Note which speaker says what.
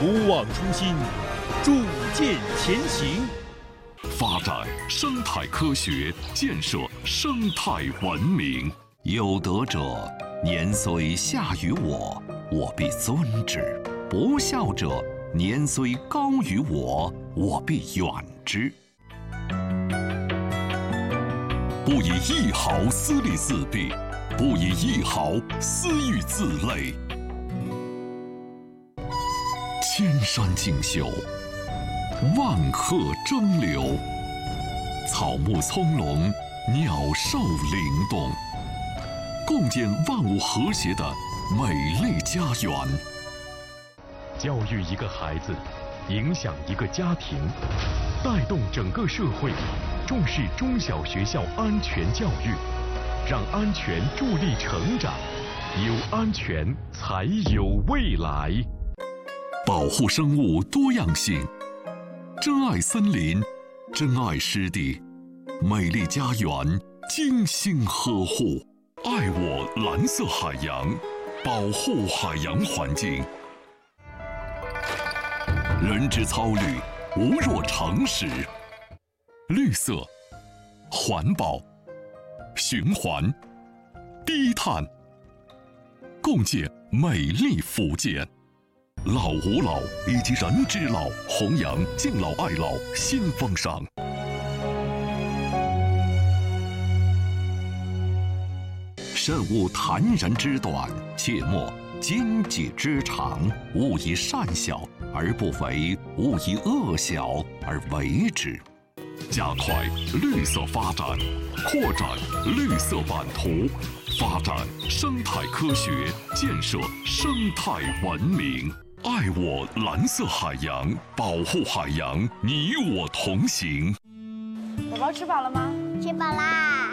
Speaker 1: 不忘初心，铸剑前行。
Speaker 2: 发展生态科学，建设生态文明。有德者，年虽下于我，我必尊之；不孝者，年虽高于我，我必远之。不以一毫私利四弊，不以一毫私欲自累。千山竞秀，万壑争流，草木葱茏，鸟兽灵动，共建万物和谐的美丽家园。
Speaker 3: 教育一个孩子，影响一个家庭，带动整个社会，重视中小学校安全教育，让安全助力成长，有安全才有未来。
Speaker 2: 保护生物多样性，珍爱森林，珍爱湿地，美丽家园精心呵护。爱我蓝色海洋，保护海洋环境。人之操虑，无若诚实。绿色、环保、循环、低碳，共建美丽福建。老吾老以及人之老，弘扬敬老爱老新风尚。慎勿谗人之短，切莫奸己之长。勿以善小而不为，勿以恶小而为之。加快绿色发展，扩展绿色版图，发展生态科学，建设生态文明。爱我蓝色海洋，保护海洋，你我同行。
Speaker 4: 宝宝吃饱了吗？
Speaker 5: 吃饱啦。